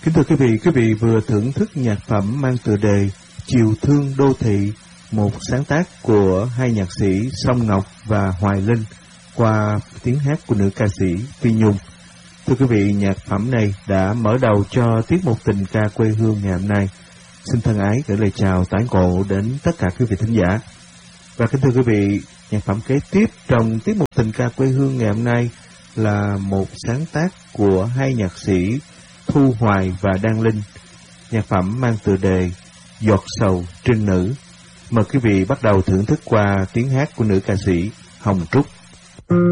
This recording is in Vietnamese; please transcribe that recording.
Kính thưa quý vị vừa thưởng thức nhạc phẩm mang tựa đề Chiều Thương Đô Thị, một sáng tác của hai nhạc sĩ Song Ngọc và Hoài Linh qua tiếng hát của nữ ca sĩ Phi Nhung. Thưa quý vị, nhạc phẩm này đã mở đầu cho tiết mục tình ca quê hương ngày hôm nay. Xin thân ái gửi lời chào tán ngộ đến tất cả quý vị thính giả. Và kính thưa quý vị, nhạc phẩm kế tiếp trong tiết mục tình ca quê hương ngày hôm nay là một sáng tác của hai nhạc sĩ Thu Hoài và Đan Linh. Nhạc phẩm mang tựa đề Giọt Sầu Trinh Nữ. Mời quý vị bắt đầu thưởng thức qua tiếng hát của nữ ca sĩ Hồng Trúc.